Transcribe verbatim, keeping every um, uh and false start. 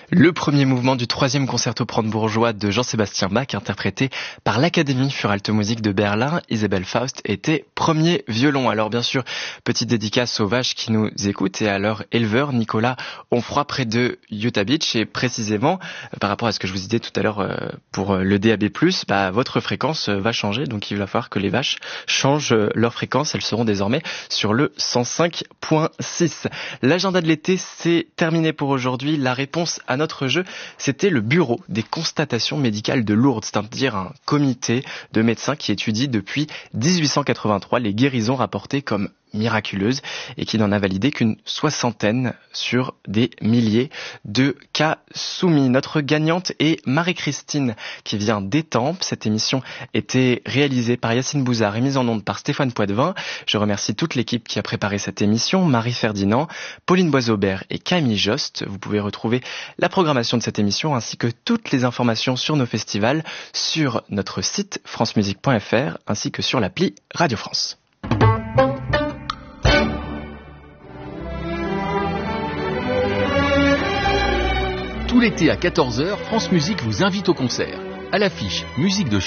Le premier mouvement du troisième concerto brandebourgeois de Jean-Sébastien Bach, interprété par l'Académie für Alte Musik de Berlin, Isabelle Faust, était premier violon. Alors bien sûr, petite dédicace aux vaches qui nous écoutent et à leur éleveur Nicolas Onfroy près de Utah Beach. Et précisément, par rapport à ce que je vous disais tout à l'heure euh, pour le D A B plus, bah, votre fréquence va changer. Donc il va falloir que les vaches changent leur fréquence. Elles seront désormais sur le cent cinq virgule six. L'agenda de l'été, c'est terminé pour aujourd'hui. La réponse à notre jeu, c'était le Bureau des constatations médicales de Lourdes, c'est-à-dire un comité de médecins qui étudie depuis dix-huit cent quatre-vingt-trois les guérisons rapportées comme miraculeuse et qui n'en a validé qu'une soixantaine sur des milliers de cas soumis. Notre gagnante est Marie-Christine qui vient d'Étampes. Cette émission était réalisée par Yacine Bouzard et mise en onde par Stéphane Poitvin. Je remercie toute l'équipe qui a préparé cette émission, Marie Ferdinand, Pauline Boisaubert et Camille Jost. Vous pouvez retrouver la programmation de cette émission ainsi que toutes les informations sur nos festivals sur notre site francemusique point f r ainsi que sur l'appli Radio France. Tout l'été à quatorze heures, France Musique vous invite au concert. À l'affiche, musique de